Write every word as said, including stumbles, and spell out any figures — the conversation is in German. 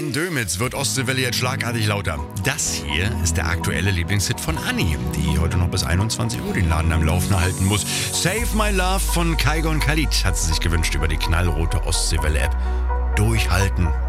Neben Dömitz wird Ostseewelle jetzt schlagartig lauter. Das hier ist der aktuelle Lieblingshit von Anni, die heute noch bis einundzwanzig Uhr den Laden am Laufen halten muss. Save My Love von Kaigon Khalid hat sie sich gewünscht über die knallrote Ostseewelle-App. Durchhalten.